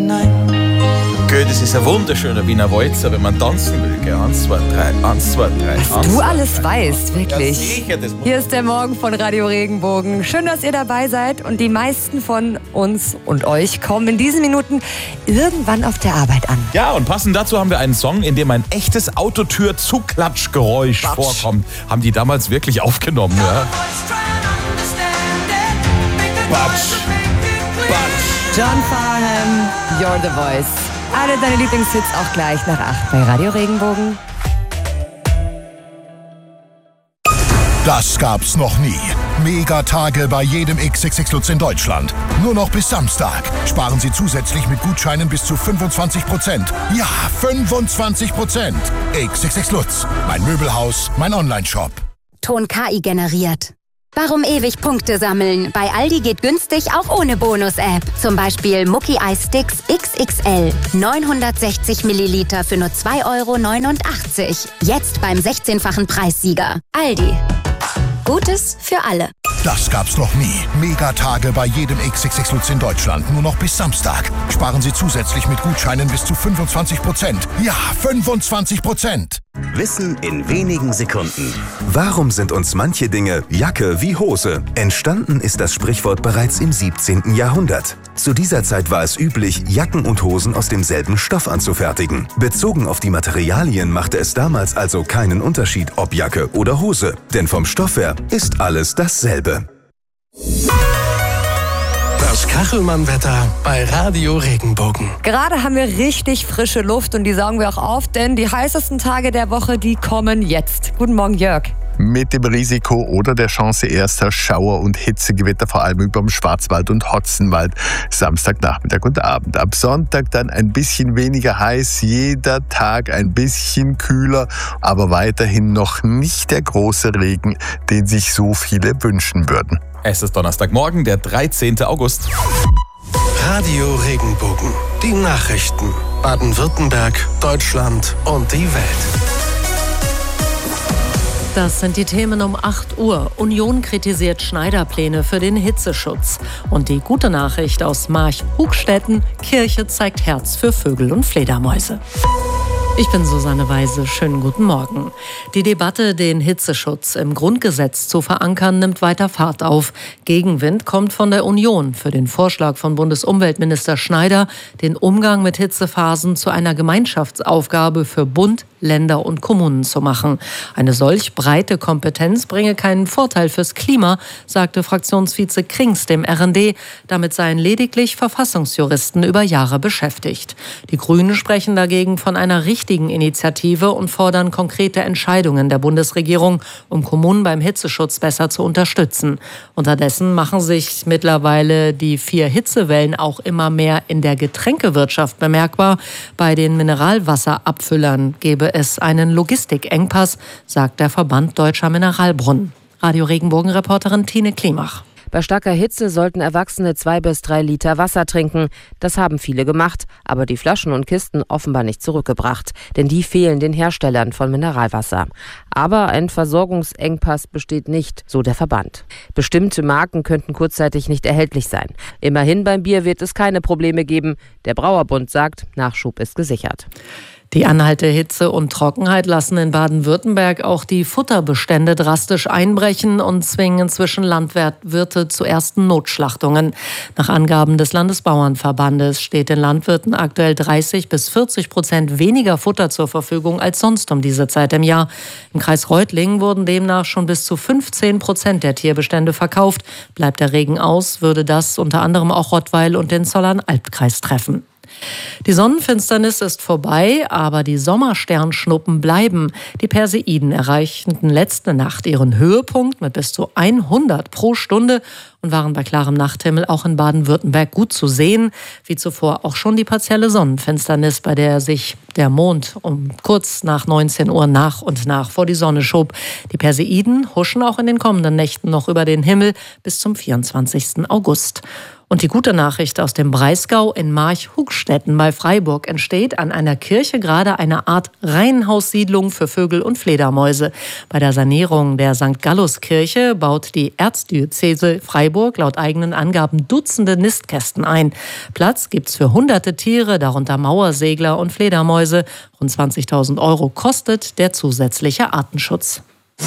hinein. Gell, das ist ein wunderschöner Wiener Walzer, wenn man tanzen will. Gell? 1, 2, 3, 1, 2, 3. Was du alles weißt, wirklich. Ja, sicher, das Hier ist der Morgen von Radio Regenbogen. Schön, dass ihr dabei seid. Und die meisten von uns und euch kommen in diesen Minuten irgendwann auf der Arbeit an. Ja, und passend dazu haben wir einen Song, in dem ein echtes Autotür-Zuklatschgeräusch vorkommt. Haben die damals wirklich aufgenommen, ja? Batsch. John Farnham, You're the Voice. Alle deine Lieblingshits auch gleich nach 8 bei Radio Regenbogen. Das gab's noch nie. Megatage bei jedem XXX Lutz in Deutschland. Nur noch bis Samstag. Sparen Sie zusätzlich mit Gutscheinen bis zu 25%. Ja, 25%. XXX Lutz. Mein Möbelhaus, mein Onlineshop. Ton KI generiert. Warum ewig Punkte sammeln? Bei Aldi geht günstig auch ohne Bonus-App. Zum Beispiel Mucki Eis Sticks XXL. 960 Milliliter für nur 2,89 €. Jetzt beim 16-fachen Preissieger. Aldi. Gutes für alle. Das gab's noch nie. Megatage bei jedem XXX Lutz in Deutschland. Nur noch bis Samstag. Sparen Sie zusätzlich mit Gutscheinen bis zu 25%. Ja, 25%. Wissen in wenigen Sekunden. Warum sind uns manche Dinge Jacke wie Hose? Entstanden ist das Sprichwort bereits im 17. Jahrhundert. Zu dieser Zeit war es üblich, Jacken und Hosen aus demselben Stoff anzufertigen. Bezogen auf die Materialien machte es damals also keinen Unterschied, ob Jacke oder Hose. Denn vom Stoff her ist alles dasselbe. Das Kachelmann-Wetter bei Radio Regenbogen. Gerade haben wir richtig frische Luft und die saugen wir auch auf, denn die heißesten Tage der Woche, die kommen jetzt. Guten Morgen, Jörg. Mit dem Risiko oder der Chance erster Schauer- und Hitzegewitter, vor allem über dem Schwarzwald und Hotzenwald, Samstagnachmittag und Abend. Ab Sonntag dann ein bisschen weniger heiß, jeder Tag ein bisschen kühler, aber weiterhin noch nicht der große Regen, den sich so viele wünschen würden. Es ist Donnerstagmorgen, der 13. August. Radio Regenbogen. Die Nachrichten. Baden-Württemberg, Deutschland und die Welt. Das sind die Themen um 8 Uhr. Union kritisiert Schneider-Pläne für den Hitzeschutz. Und die gute Nachricht aus March-Hugstetten: Kirche zeigt Herz für Vögel und Fledermäuse. Ich bin Susanne Weise. Schönen guten Morgen. Die Debatte, den Hitzeschutz im Grundgesetz zu verankern, nimmt weiter Fahrt auf. Gegenwind kommt von der Union für den Vorschlag von Bundesumweltminister Schneider, den Umgang mit Hitzephasen zu einer Gemeinschaftsaufgabe für Bund, Länder und Kommunen zu machen. Eine solch breite Kompetenz bringe keinen Vorteil fürs Klima, sagte Fraktionsvize Krings dem RND. Damit seien lediglich Verfassungsjuristen über Jahre beschäftigt. Die Grünen sprechen dagegen von einer richtigen Initiative und fordern konkrete Entscheidungen der Bundesregierung, um Kommunen beim Hitzeschutz besser zu unterstützen. Unterdessen machen sich mittlerweile die 4 Hitzewellen auch immer mehr in der Getränkewirtschaft bemerkbar. Bei den Mineralwasserabfüllern gebe es einen Logistikengpass, sagt der Verband Deutscher Mineralbrunnen. Radio Regenbogen-Reporterin Tine Klimach. Bei starker Hitze sollten Erwachsene 2 bis 3 Liter Wasser trinken. Das haben viele gemacht, aber die Flaschen und Kisten offenbar nicht zurückgebracht. Denn die fehlen den Herstellern von Mineralwasser. Aber ein Versorgungsengpass besteht nicht, so der Verband. Bestimmte Marken könnten kurzzeitig nicht erhältlich sein. Immerhin beim Bier wird es keine Probleme geben. Der Brauerbund sagt, Nachschub ist gesichert. Die anhaltende Hitze und Trockenheit lassen in Baden-Württemberg auch die Futterbestände drastisch einbrechen und zwingen inzwischen Landwirte zu ersten Notschlachtungen. Nach Angaben des Landesbauernverbandes steht den Landwirten aktuell 30-40% weniger Futter zur Verfügung als sonst um diese Zeit im Jahr. Im Kreis Reutlingen wurden demnach schon bis zu 15% der Tierbestände verkauft. Bleibt der Regen aus, würde das unter anderem auch Rottweil und den Zollern-Albkreis treffen. Die Sonnenfinsternis ist vorbei, aber die Sommersternschnuppen bleiben. Die Perseiden erreichten letzte Nacht ihren Höhepunkt mit bis zu 100 pro Stunde und waren bei klarem Nachthimmel auch in Baden-Württemberg gut zu sehen. Wie zuvor auch schon die partielle Sonnenfinsternis, bei der sich der Mond um kurz nach 19 Uhr nach und nach vor die Sonne schob. Die Perseiden huschen auch in den kommenden Nächten noch über den Himmel bis zum 24. August. Und die gute Nachricht aus dem Breisgau: in March-Hugstetten bei Freiburg entsteht an einer Kirche gerade eine Art Reihenhaussiedlung für Vögel und Fledermäuse. Bei der Sanierung der St. Gallus-Kirche baut die Erzdiözese Freiburg laut eigenen Angaben Dutzende Nistkästen ein. Platz gibt's für hunderte Tiere, darunter Mauersegler und Fledermäuse. Rund 20.000 € kostet der zusätzliche Artenschutz.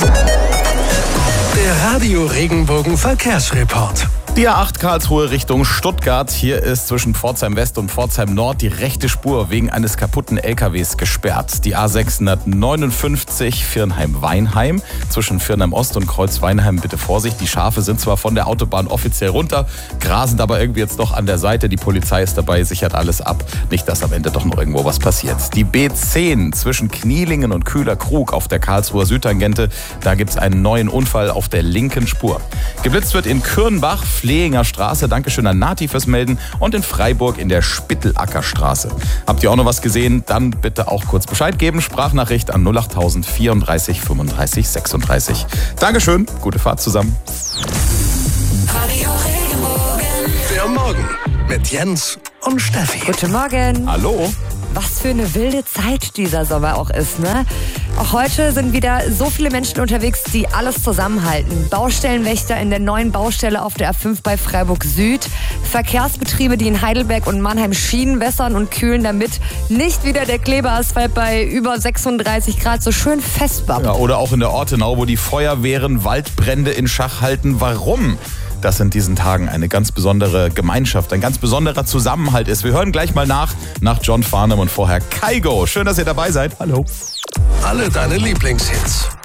Der Radio Regenbogen Verkehrsreport. Die A8 Karlsruhe Richtung Stuttgart. Hier ist zwischen Pforzheim West und Pforzheim Nord die rechte Spur wegen eines kaputten LKWs gesperrt. Die A659 Viernheim-Weinheim. Zwischen Viernheim Ost und Kreuz Weinheim bitte Vorsicht. Die Schafe sind zwar von der Autobahn offiziell runter, grasen aber irgendwie jetzt noch an der Seite. Die Polizei ist dabei, sichert alles ab. Nicht, dass am Ende doch noch irgendwo was passiert. Die B10 zwischen Knielingen und Kühler-Krug auf der Karlsruher Südtangente. Da gibt es einen neuen Unfall auf der linken Spur. Geblitzt wird in Kürnbach, Flehinger Straße, Dankeschön an Nati fürs Melden, und in Freiburg in der Spittelacker-Straße. Habt ihr auch noch was gesehen? Dann bitte auch kurz Bescheid geben. Sprachnachricht an 08000 34 35 36. Dankeschön, gute Fahrt zusammen. Der Morgen mit Jens und Steffi. Guten Morgen. Hallo. Was für eine wilde Zeit dieser Sommer auch ist, ne? Auch heute sind wieder so viele Menschen unterwegs, die alles zusammenhalten. Baustellenwächter in der neuen Baustelle auf der A5 bei Freiburg Süd. Verkehrsbetriebe, die in Heidelberg und Mannheim Schienen wässern und kühlen, damit nicht wieder der Klebeasphalt bei über 36 Grad so schön festbappt. Ja, oder auch in der Ortenau, wo die Feuerwehren Waldbrände in Schach halten. Warum das in diesen Tagen eine ganz besondere Gemeinschaft, ein ganz besonderer Zusammenhalt ist? Wir hören gleich mal nach John Farnham und vorher Kygo. Schön, dass ihr dabei seid. Hallo. Alle deine Lieblingshits